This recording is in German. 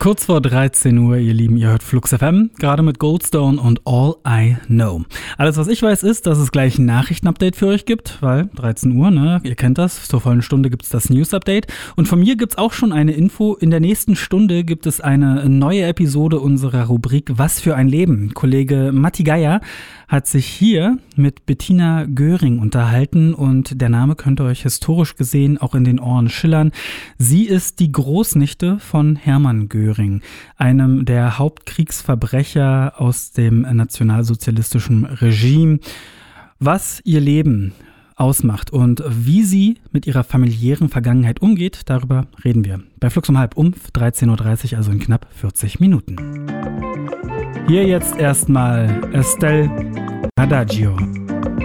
Kurz vor 13 Uhr, ihr Lieben, ihr hört Flux FM, gerade mit Goldstone und All I Know. Alles, was ich weiß, ist, dass es gleich ein Nachrichtenupdate für euch gibt, weil 13 Uhr, ne, ihr kennt das, zur vollen Stunde gibt es das News-Update. Und von mir gibt es auch schon eine Info, in der nächsten Stunde gibt es eine neue Episode unserer Rubrik Was für ein Leben. Kollege Matti Geier hat sich hier mit Bettina Göring unterhalten und der Name könnte euch historisch gesehen auch in den Ohren schillern. Sie ist die Großnichte von Hermann Göring, einem der Hauptkriegsverbrecher aus dem nationalsozialistischen Regime. Was ihr Leben ausmacht und wie sie mit ihrer familiären Vergangenheit umgeht, darüber reden wir. Bei Flux um 13.30 Uhr, also in knapp 40 Minuten. Hier jetzt erstmal Estelle Adagio.